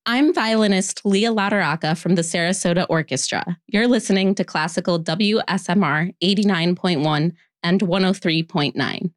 I'm violinist Leah Lauderaca from the Sarasota Orchestra. You're listening to Classical WSMR 89.1 and 103.9.